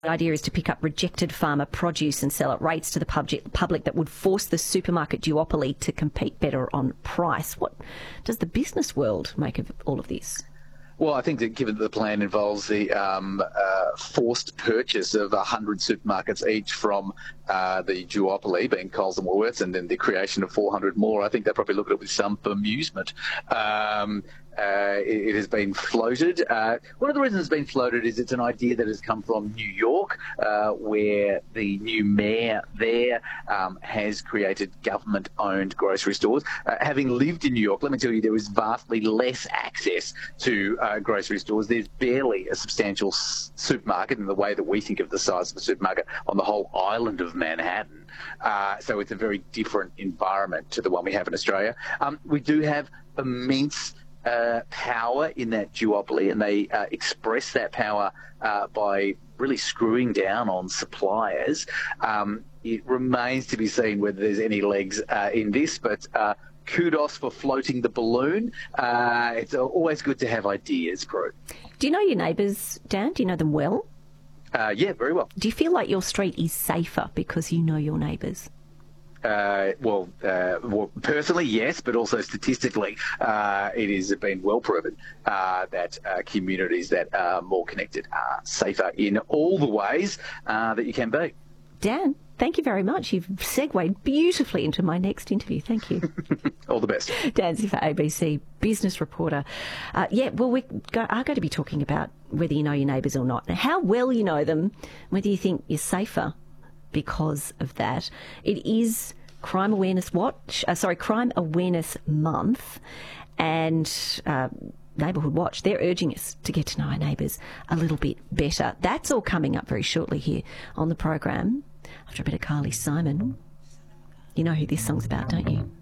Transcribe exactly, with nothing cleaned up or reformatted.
The idea is to pick up rejected farmer produce and sell at rates to the public, public that would force the supermarket duopoly to compete better on price. What does the business world make of all of this? Well, I think that given that the plan involves the um, uh, forced purchase of one hundred supermarkets each from uh, the duopoly, being Coles and Woolworths, and then the creation of four hundred more, I think they probably look at it with some bemusement. Um, uh, it, it has been floated. Uh, one of the reasons it's been floated is it's an idea that has come from New York, uh, where the new mayor there um, has created government-owned grocery stores. Uh, having lived in New York, let me tell you, there is vastly less access to uh, grocery stores. There's barely a substantial s- supermarket in the way that we think of the size of a supermarket on the whole island of Manhattan. Uh, so it's a very different environment to the one we have in Australia. Um, we do have immense uh, power in that duopoly, and they uh, express that power uh, by really screwing down on suppliers. Um, it remains to be seen whether there's any legs uh, in this, but uh, kudos for floating the balloon. Uh, it's always good to have ideas, Prue. Do you know your neighbours, Dan? Do you know them well? Uh, yeah, very well. Do you feel like your street is safer because you know your neighbours? Uh, well, uh, well, personally, yes, but also statistically, uh, it has been well proven uh, that uh, communities that are more connected are safer in all the ways uh, that you can be. Dan, thank you very much. You've segued beautifully into my next interview. Thank you. All the best. Dan Ziffer, A B C business reporter. Uh, yeah, well, we go, are going to be talking about whether you know your neighbours or not, how well you know them, whether you think you're safer because of that. It is Crime Awareness Watch, uh, sorry, Crime Awareness Month, and uh, Neighbourhood Watch, they're urging us to get to know our neighbours a little bit better. That's all coming up very shortly here on the program. After a bit of Carly Simon. You know who this song's about, don't you?